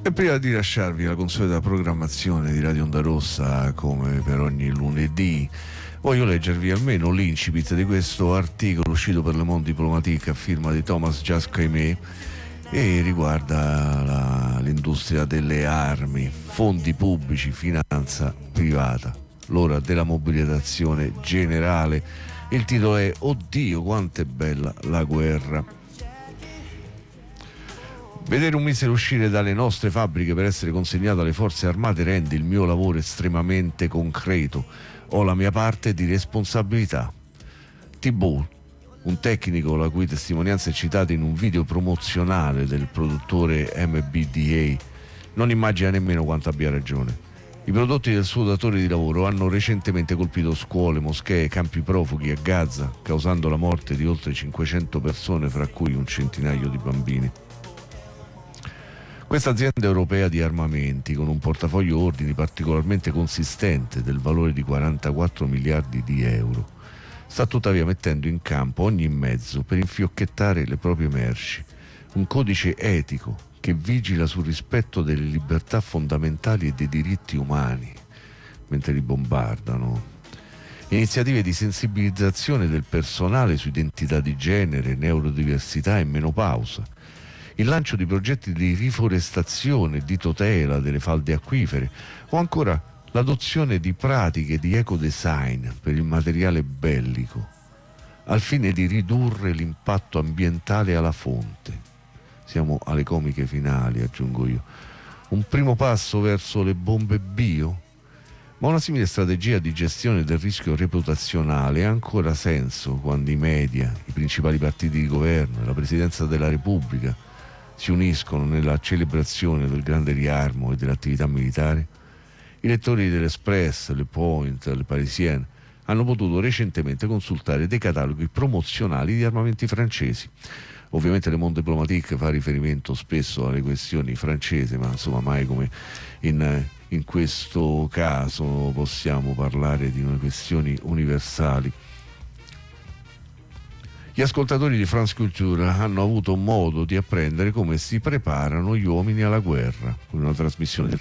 E prima di lasciarvi la consueta programmazione di Radio Onda Rossa, come per ogni lunedì, voglio leggervi almeno l'incipit di questo articolo uscito per Le Monde Diplomatique a firma di Thomas Jasquemet e riguarda l'industria delle armi, fondi pubblici, finanza privata, l'ora della mobilitazione generale. Il titolo è "Oddio, quanto è bella la guerra". Vedere un missile uscire dalle nostre fabbriche per essere consegnato alle forze armate rende il mio lavoro estremamente concreto. Ho la mia parte di responsabilità. Thibault, un tecnico la cui testimonianza è citata in un video promozionale del produttore MBDA, non immagina nemmeno quanto abbia ragione. I prodotti del suo datore di lavoro hanno recentemente colpito scuole, moschee, campi profughi a Gaza, causando la morte di oltre 500 persone, fra cui un centinaio di bambini. Questa azienda europea di armamenti, con un portafoglio ordini particolarmente consistente del valore di 44 miliardi di euro, sta tuttavia mettendo in campo ogni mezzo per infiocchettare le proprie merci, un codice etico che vigila sul rispetto delle libertà fondamentali e dei diritti umani mentre li bombardano. Iniziative di sensibilizzazione del personale su identità di genere, neurodiversità e menopausa. Il lancio di progetti di riforestazione e di tutela delle falde acquifere, o ancora l'adozione di pratiche di ecodesign per il materiale bellico, al fine di ridurre l'impatto ambientale alla fonte. Siamo alle comiche finali, aggiungo io. Un primo passo verso le bombe bio? Ma una simile strategia di gestione del rischio reputazionale ha ancora senso quando i media, i principali partiti di governo e la Presidenza della Repubblica si uniscono nella celebrazione del grande riarmo e dell'attività militare? I lettori dell'Express, Le Point, Le Parisien hanno potuto recentemente consultare dei cataloghi promozionali di armamenti francesi. Ovviamente Le Monde Diplomatique fa riferimento spesso alle questioni francesi, ma insomma mai come in questo caso possiamo parlare di una questioni universali. Gli ascoltatori di France Culture hanno avuto modo di apprendere come si preparano gli uomini alla guerra, con una trasmissione del